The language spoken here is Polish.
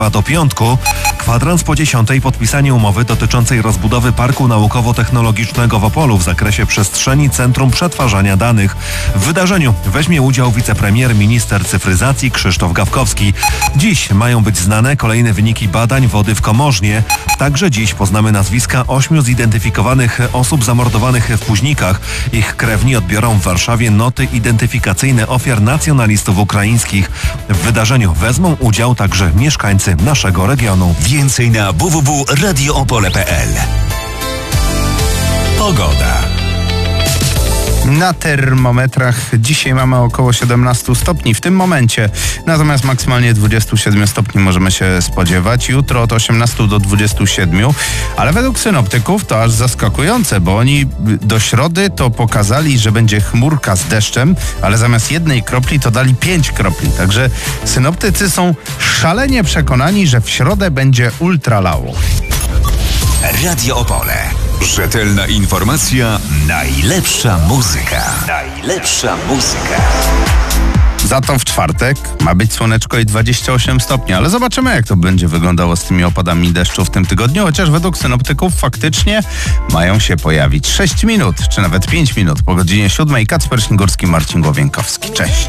do piątku. Kwadrans po 10 podpisanie umowy dotyczącej rozbudowy Parku Naukowo-Technologicznego w Opolu w zakresie przestrzeni Centrum Przetwarzania Danych. W wydarzeniu weźmie udział wicepremier, minister cyfryzacji Krzysztof Gawkowski. Dziś mają być znane kolejne wyniki badań wody w Komorznie. Także dziś poznamy nazwiska 8 zidentyfikowanych osób zamordowanych w Puźnikach. Ich krewni odbiorą w Warszawie noty identyfikacyjne ofiar nacjonalistów ukraińskich. W wydarzeniu wezmą udział także mieszkańcy naszego regionu. Więcej na www.radioopole.pl. Pogoda. Na termometrach dzisiaj mamy około 17 stopni w tym momencie, natomiast maksymalnie 27 stopni możemy się spodziewać. Jutro od 18 do 27, ale według synoptyków to aż zaskakujące, bo oni do środy to pokazali, że będzie chmurka z deszczem, ale zamiast jednej kropli to dali 5 kropli. Także synoptycy są szalenie przekonani, że w środę będzie ultralało. Radio Opole. Rzetelna informacja, najlepsza muzyka. Najlepsza muzyka. Za to w czwartek ma być słoneczko i 28 stopni, ale zobaczymy, jak to będzie wyglądało z tymi opadami deszczu w tym tygodniu, chociaż według synoptyków faktycznie mają się pojawić 6 minut, czy nawet 5 minut po godzinie 7. Kacper Śniegórski, Marcin Głowienkowski. Cześć.